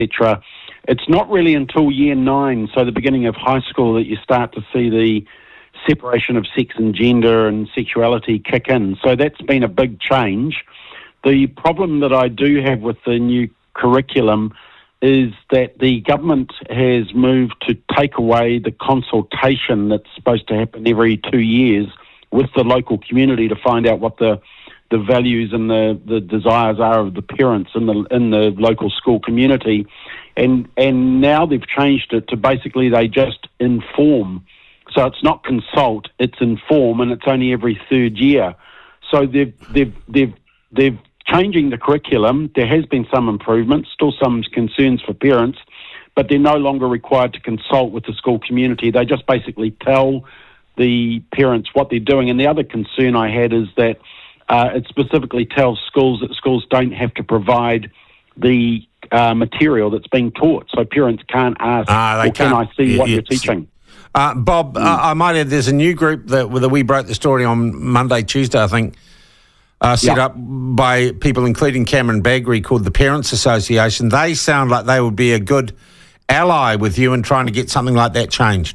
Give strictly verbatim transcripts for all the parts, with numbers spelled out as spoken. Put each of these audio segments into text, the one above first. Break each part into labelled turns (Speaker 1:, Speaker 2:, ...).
Speaker 1: cetera. It's not really until year nine, so the beginning of high school, that you start to see the separation of sex and gender and sexuality kick in. So that's been a big change. The problem that I do have with the new curriculum is that the government has moved to take away the consultation that's supposed to happen every two years with the local community to find out what the the values and the, the desires are of the parents in the in the local school community. And and now they've changed it to basically they just inform. So it's not consult, it's inform, and it's only every third year. So they've they've they've they've changing the curriculum. There has been some improvements, still some concerns for parents, but they're no longer required to consult with the school community. They just basically tell the parents what they're doing. And the other concern I had is that uh, it specifically tells schools that schools don't have to provide the uh, material that's being taught. So parents can't ask,
Speaker 2: uh, they
Speaker 1: well, can I see
Speaker 2: yeah,
Speaker 1: what
Speaker 2: yeah.
Speaker 1: you're teaching?
Speaker 2: Uh, Bob, mm. uh, I might add, there's a new group that, that we broke the story on Monday, Tuesday, I think, uh, set
Speaker 1: yeah.
Speaker 2: up by people including Cameron Baggery, called the Parents Association. They sound like they would be a good ally with you in trying to get something like that changed.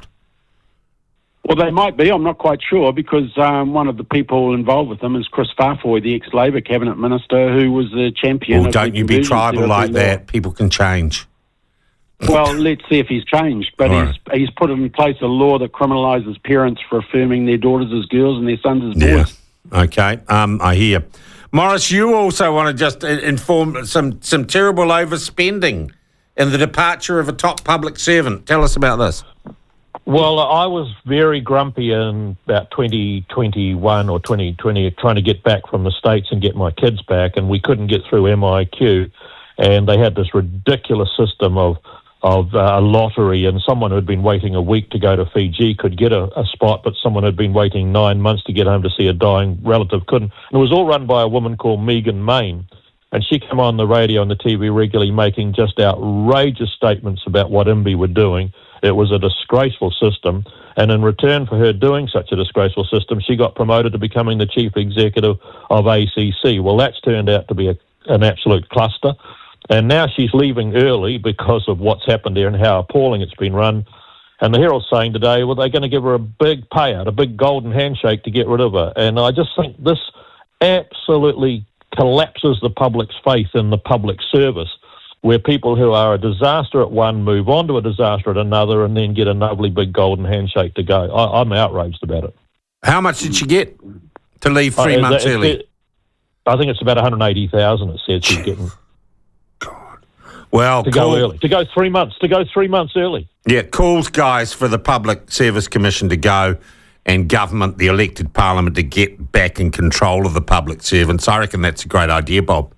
Speaker 1: Well, they might be. I'm not quite sure, because um, one of the people involved with them is Chris Farfoy, the ex-Labor cabinet minister, who was the champion.
Speaker 2: Well,
Speaker 1: of
Speaker 2: don't
Speaker 1: the
Speaker 2: you be tribal like
Speaker 1: law.
Speaker 2: that. People can change.
Speaker 1: Well, let's see if he's changed. But
Speaker 2: All
Speaker 1: he's right. he's put in place a law that criminalises parents for affirming their daughters as girls and their sons as boys.
Speaker 2: Yeah. Okay, um, I hear. Morris, you also want to just inform some, some terrible overspending in the departure of a top public servant. Tell us about this.
Speaker 3: Well, I was very grumpy in about twenty twenty-one or twenty twenty, trying to get back from the States and get my kids back, and we couldn't get through M I Q, and they had this ridiculous system of of uh, a lottery, and someone who had been waiting a week to go to Fiji could get a, a spot, but someone who had been waiting nine months to get home to see a dying relative couldn't. And it was all run by a woman called Megan Main, and she came on the radio and the T V regularly making just outrageous statements about what I M B I were doing. It was a disgraceful system, and in return for her doing such a disgraceful system, she got promoted to becoming the chief executive of A C C. Well, that's turned out to be a, an absolute cluster, and now she's leaving early because of what's happened there and how appalling it's been run. And the Herald's saying today, well, they're going to give her a big payout, a big golden handshake to get rid of her. And I just think this absolutely collapses the public's faith in the public service, where people who are a disaster at one move on to a disaster at another and then get a lovely big golden handshake to go. I, I'm outraged about it.
Speaker 2: How much did she get to leave three
Speaker 3: uh,
Speaker 2: months
Speaker 3: it,
Speaker 2: early?
Speaker 3: It, I think it's about one hundred eighty thousand dollars it says she's getting.
Speaker 2: God. Well,
Speaker 3: to
Speaker 2: cool.
Speaker 3: go early. To go three months. To go three months early.
Speaker 2: Yeah, calls, guys, for the Public Service Commission to go and government, the elected parliament, to get back in control of the public servants. I reckon that's a great idea, Bob.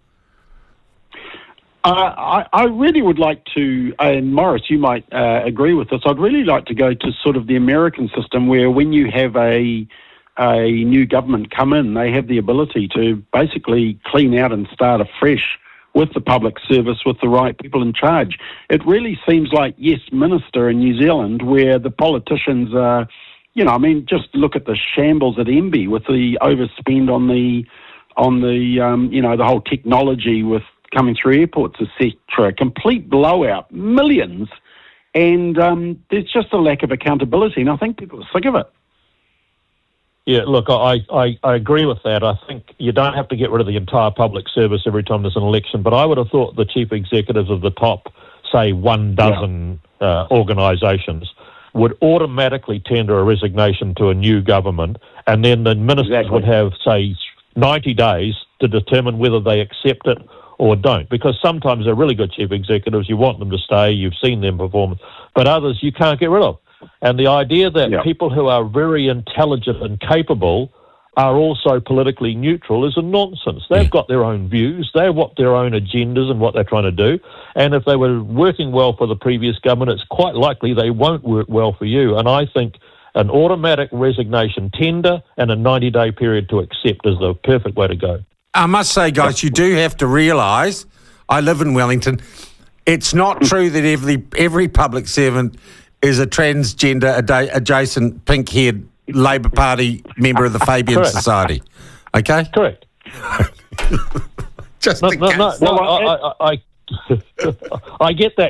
Speaker 1: Uh, I, I really would like to, and Morris, you might uh, agree with this, I'd really like to go to sort of the American system where when you have a a new government come in, they have the ability to basically clean out and start afresh with the public service, with the right people in charge. It really seems like Yes Minister in New Zealand, where the politicians are, you know, I mean, just look at the shambles at M B I with the overspend on the, on the um, you know, the whole technology with coming through airports, et cetera. Complete blowout, millions, and um, there's just a lack of accountability, and I think people are sick of it.
Speaker 3: Yeah, look, I, I, I agree with that. I think you don't have to get rid of the entire public service every time there's an election, but I would have thought the chief executives of the top, say, one dozen yeah. uh, organisations would automatically tender a resignation to a new government, and then the ministers
Speaker 1: exactly.
Speaker 3: would have, say, ninety days to determine whether they accept it or don't, because sometimes they're really good chief executives, you want them to stay, you've seen them perform, but others you can't get rid of. And the idea that
Speaker 1: yeah.
Speaker 3: people who are very intelligent and capable are also politically neutral is a nonsense. They've
Speaker 2: yeah.
Speaker 3: got their own views, they've got their own agendas and what they're trying to do, and if they were working well for the previous government, it's quite likely they won't work well for you. And I think an automatic resignation tender and a ninety-day period to accept is the perfect way to go.
Speaker 2: I must say, guys, you do have to realise, I live in Wellington, it's not true that every every public servant is a transgender ad- adjacent pink-haired Labor Party member of the Fabian
Speaker 3: Correct.
Speaker 2: Society. Okay?
Speaker 3: Correct.
Speaker 2: Just
Speaker 3: No,
Speaker 2: in
Speaker 3: no,
Speaker 2: case.
Speaker 3: no, no,
Speaker 1: Well,
Speaker 3: I, I, I I get that